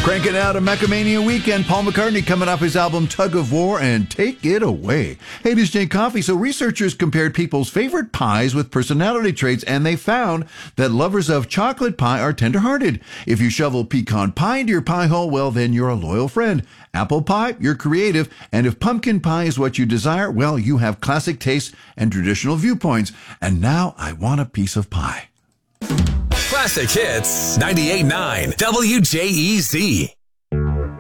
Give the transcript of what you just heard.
Cranking out a Macamania weekend. Paul McCartney coming off his album Tug of War, and take it away. Hey, this is Jay Coffee. So researchers compared people's favorite pies with personality traits, and they found that lovers of chocolate pie are tenderhearted. If you shovel pecan pie into your pie hole, well, then you're a loyal friend. Apple pie, you're creative. And if pumpkin pie is what you desire, well, you have classic tastes and traditional viewpoints. And now I want a piece of pie. Classic Hits 98.9 WJEZ.